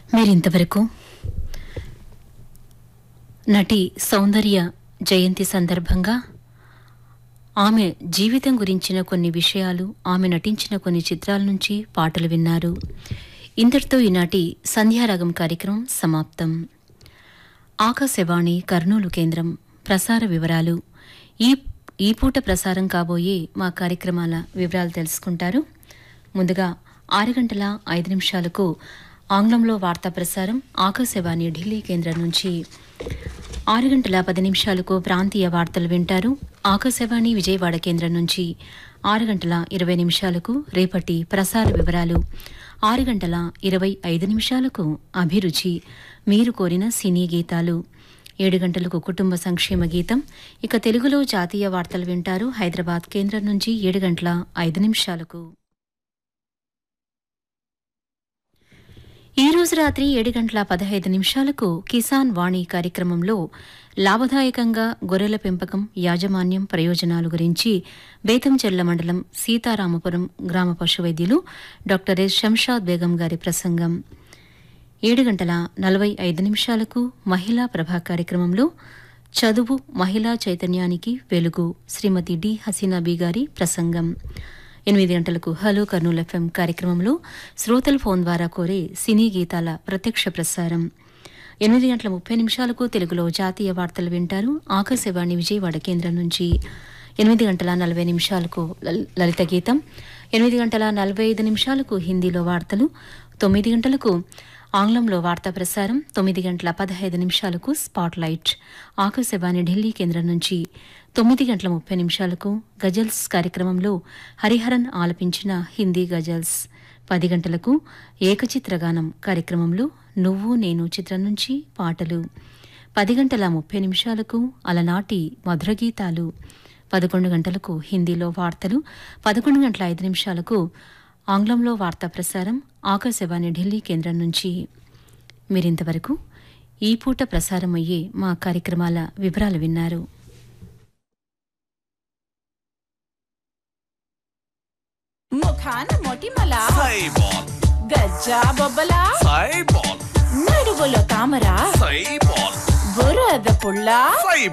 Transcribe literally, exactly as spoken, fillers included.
మీరింతవరకు నటి సౌందర్య జయంతి సందర్భంగా ఆమె జీవితం గురించిన కొన్ని విషయాలు, ఆమె నటించిన కొన్ని చిత్రాల నుంచి పాటలు విన్నారు. ఇంతటితో ఈనాటి సంధ్యారాగం కార్యక్రమం సమాప్తం. ఆకాశవాణి కర్నూలు కేంద్రం ప్రసార వివరాలు. ఈ ఈ పూట ప్రసారం కాబోయే మా కార్యక్రమాల వివరాలు తెలుసుకుంటారు. ముందుగా ఆరు గంటల ఐదు నిమిషాలకు ఆంగ్లంలో వార్తా ప్రసారం ఆకాశవాణి ఢిల్లీ కేంద్రం నుంచి. ఆరు గంటల పది నిమిషాలకు ప్రాంతీయ వార్తలు వింటారు ఆకాశవాణి విజయవాడ కేంద్రం నుంచి. ఆరు గంటల ఇరవై నిమిషాలకు రేపటి ప్రసార వివరాలు. ఆరు గంటల ఇరవై ఐదు నిమిషాలకు అభిరుచి, మీరు కోరిన సినీ గీతాలు. ఏడు గంటలకు కుటుంబ సంక్షేమ గీతం. ఇక తెలుగులో జాతీయ వార్తలు వింటారు హైదరాబాద్ కేంద్రం నుంచి ఏడు గంటల ఐదు నిమిషాలకు. ఈ రోజు రాత్రి ఏడు గంటల పదహైదు నిమిషాలకు కిసాన్ వాణి కార్యక్రమంలో లాభదాయకంగా గొర్రెల పెంపకం, యాజమాన్యం ప్రయోజనాలు గురించి బేతంచెర్ల మండలం సీతారామపురం గ్రామ పశు వైద్యులు డాక్టర్ ఎస్ శంషాద్ బేగం గారి ప్రసంగం. ఏడు గంటల నలభై ఐదు నిమిషాలకు మహిళా ప్రభా కార్యక్రమంలో చదువు మహిళా చైతన్యానికి వెలుగు శ్రీమతి డి హసీనాబీ గారి ప్రసంగం. ఎనిమిది గంటలకు హలో కర్నూలు ఎఫ్ఎం కార్యక్రమంలో శ్రోతల ఫోన్ ద్వారా కోరే సినీ గీతాల ప్రత్యక్ష ప్రసారం. ఎనిమిది గంటల ముప్పై నిమిషాలకు తెలుగులో జాతీయ వార్తలు వింటారు ఆకాశవాణి విజయవాడ కేంద్రం నుంచి. ఎనిమిది గంటల నలభై నిమిషాలకు లలిత గీతం. ఎనిమిది గంటల నలభై ఐదు నిమిషాలకు హిందీలో వార్తలు. తొమ్మిది గంటలకు ఆంగ్లంలో వార్తా ప్రసారం. తొమ్మిది గంటల పదహైదు నిమిషాలకు స్పాట్ లైట్ ఆకాశవాణి ఢిల్లీ కేంద్రం నుంచి. తొమ్మిది గంటల ముప్పై నిమిషాలకు గజల్స్ కార్యక్రమంలో హరిహరన్ ఆలపించిన హిందీ గజల్స్. పది గంటలకు ఏకచిత్రగానం కార్యక్రమంలో నువ్వు నేను చిత్రం నుంచి పాటలు. పది గంటల ముప్పై నిమిషాలకు అలనాటి మధుర గీతాలు. పదకొండు గంటలకు హిందీలో వార్తలు. పదకొండు గంటల ఐదు నిమిషాలకు ఆంగ్లంలో వార్తా ప్రసారం ఆకాశవాణి ఢిల్లీ కేంద్రం నుంచి. మీరింతవరకు ఈ పూట ప్రసారమయ్యే మా కార్యక్రమాల వివరాలు విన్నారు. ముఖాన మొటిమల సైబాల్, గజ్జా బొబ్బల సైబాల్, నడువులో తామర సైబాల్, బురద పుల్ల సైబాల్.